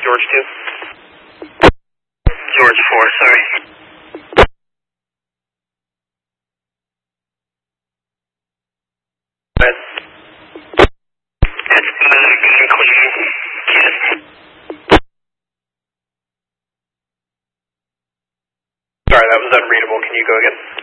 George 2. George 4, sorry. Sorry, that was unreadable. Can you go again?